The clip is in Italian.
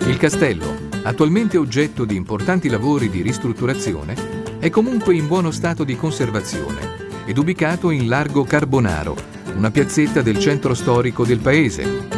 Il castello, attualmente oggetto di importanti lavori di ristrutturazione, è comunque in buono stato di conservazione ed ubicato in Largo Carbonaro, una piazzetta del centro storico del paese,